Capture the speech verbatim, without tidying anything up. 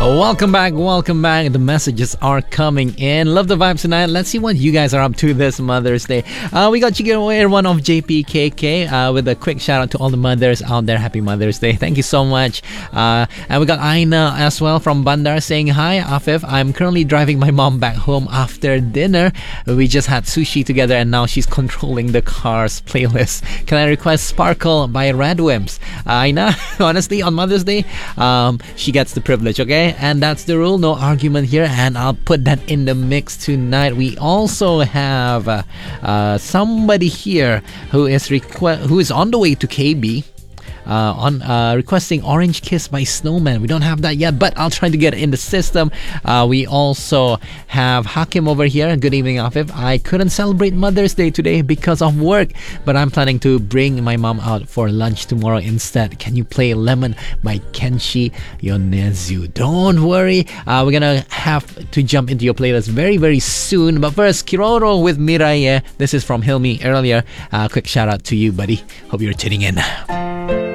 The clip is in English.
Welcome back, welcome back. The messages are coming in. Love the vibes tonight. Let's see what you guys are up to this Mother's Day. Uh, we got Chicken Aware, one of J P K K, uh, with a quick shout out to all the mothers out there. Happy Mother's Day. Thank you so much. Uh, and we got Aina as well from Bandar saying, hi, Afif. I'm currently driving my mom back home after dinner. We just had sushi together and now she's controlling the car's playlist. Can I request Sparkle by Radwimps? Uh, Aina, honestly, on Mother's Day, um, she gets the privilege, okay? And that's the rule, no argument here, and I'll put that in the mix tonight. We also have uh, uh, somebody here who is requ- who is on the way to K B. Uh, on uh, requesting Orange Kiss by Snowman. We don't have that yet, but I'll try to get it in the system. Uh, we also have Hakim over here. Good evening, Afif. I couldn't celebrate Mother's Day today because of work, but I'm planning to bring my mom out for lunch tomorrow instead. Can you play Lemon by Kenshi Yonezu? Don't worry. Uh, we're gonna have to jump into your playlist very, very soon. But first, Kiroro with Miraye. This is from Hilmi earlier. Uh, quick shout out to you, buddy. Hope you're tuning in.